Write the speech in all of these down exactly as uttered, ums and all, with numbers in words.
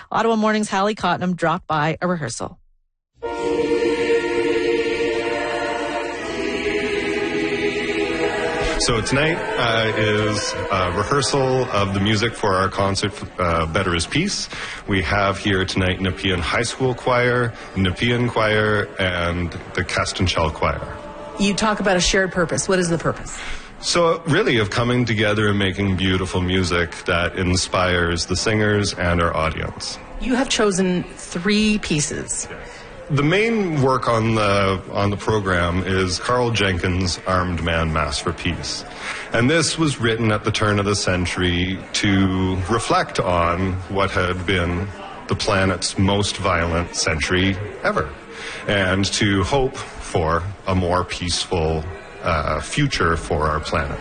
Ottawa Morning's Hallie Cottenham dropped by a rehearsal. So tonight uh, is a rehearsal of the music for our concert, uh, Better is Peace. We have here tonight Nepean High School Choir, Nepean Choir, and the Castanchel Choir. You talk about a shared purpose. What is the purpose? So really of coming together and making beautiful music that inspires the singers and our audience. You have chosen three pieces. The main work on the on the program is Carl Jenkins' Armed Man Mass for Peace. And this was written at the turn of the century to reflect on what had been the planet's most violent century ever, and to hope for a more peaceful uh, future for our planet.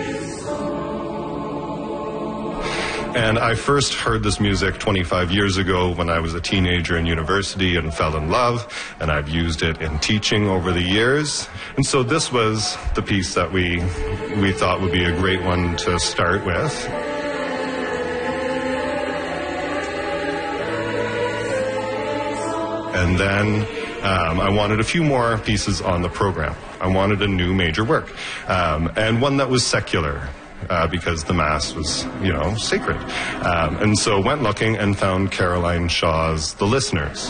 And I first heard this music twenty-five years ago when I was a teenager in university and fell in love, and I've used it in teaching over the years. And so this was the piece that we we thought would be a great one to start with. And then um, I wanted a few more pieces on the program. I wanted a new major work, um, and one that was secular. Uh, because the Mass was, you know, sacred. Um, and so went looking and found Caroline Shaw's The Listeners.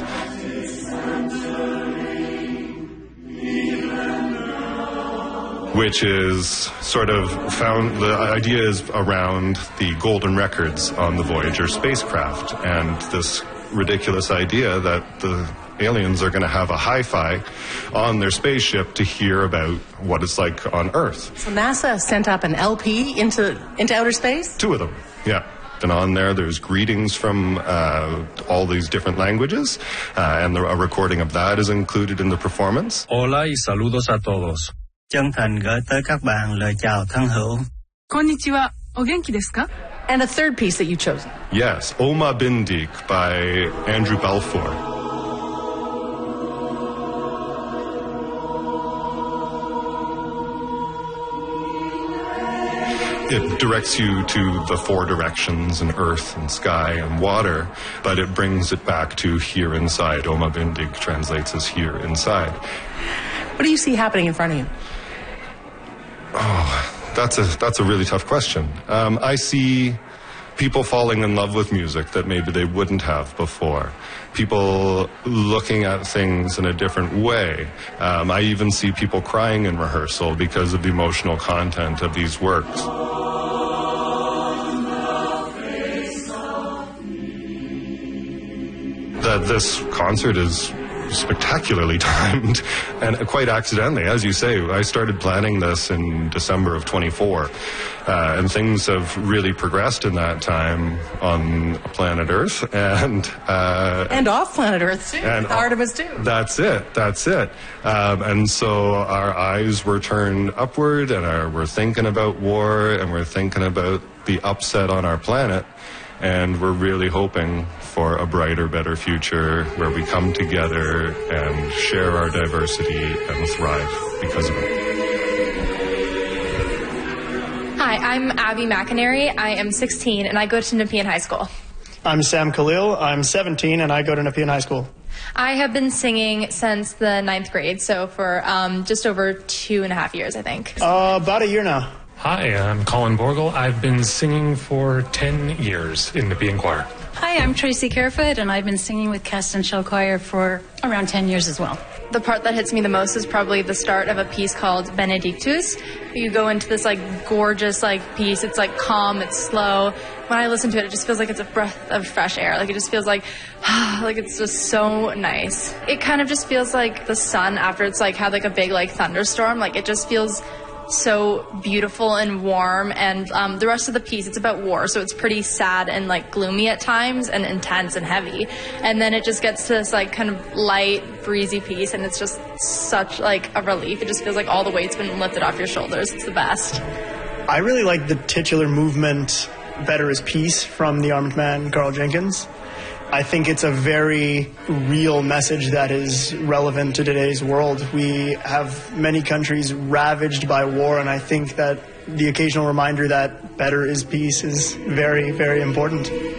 Which is sort of found, the idea is around the golden records on the Voyager spacecraft and this ridiculous idea that the aliens are going to have a hi-fi on their spaceship to hear about what it's like on Earth. So NASA sent up an L P into into outer space? Two of them, yeah. And on there, there's greetings from uh, all these different languages, uh, and the, a recording of that is included in the performance. Hola y saludos a todos. Chân thành gửi tới các bạn lời chào thân hữu. Konnichiwa. O genki desu ka? And a third piece that you've chosen. Yes, Oma Bindik by Andrew Balfour. It directs you to the four directions in earth and sky and water, but it brings it back to here inside. Oma Bindik translates as here inside. What do you see happening in front of you? Oh, that's a that's a really tough question. Um, I see people falling in love with music that maybe they wouldn't have before. People looking at things in a different way. Um, I even see people crying in rehearsal because of the emotional content of these works. That this concert is spectacularly timed, and quite accidentally, as you say. I started planning this in December of twenty-four, uh, and things have really progressed in that time on planet Earth, and uh, and off planet Earth too, and Artemis too. That's it. That's it. Um, and so our eyes were turned upward, and our, we're thinking about war, and we're thinking about the upset on our planet. And we're really hoping for a brighter, better future where we come together and share our diversity and thrive because of it. Hi, I'm Abby McInerney. I am sixteen and I go to Nepean High School. I'm Sam Khalil. I'm seventeen and I go to Nepean High School. I have been singing since the ninth grade, so for um, just over two and a half years, I think. Uh, about a year now. Hi, I'm Colin Borgel. I've been singing for ten years in Nepean Choir. Hi, I'm Tracy Carefoot, and I've been singing with Castanchel Choir for around ten years as well. The part that hits me the most is probably the start of a piece called Benedictus. You go into this like gorgeous like piece. It's like calm, it's slow. When I listen to it, it just feels like it's a breath of fresh air. Like it just feels like, like it's just so nice. It kind of just feels like the sun after it's like had like a big like thunderstorm. Like it just feels so beautiful and warm, and um, the rest of the piece, it's about war, so it's pretty sad and like gloomy at times and intense and heavy, and then it just gets to this like kind of light breezy piece, and it's just such like a relief. It just feels like all the weight's been lifted off your shoulders. It's the best. I really like the titular movement Better is Peace from the Armed Man Carl Jenkins. I think it's a very real message that is relevant to today's world. We have many countries ravaged by war, and I think that the occasional reminder that better is peace is very, very important.